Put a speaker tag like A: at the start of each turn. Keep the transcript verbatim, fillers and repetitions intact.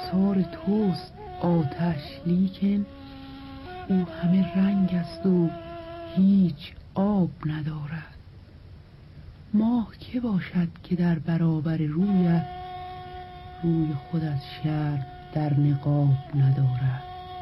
A: رخسار توست آتش، لیکن او همه رنگ است و هیچ آب ندارد. ماه که باشد که در برابر رویت روی خود از شرم در نقاب ندارد.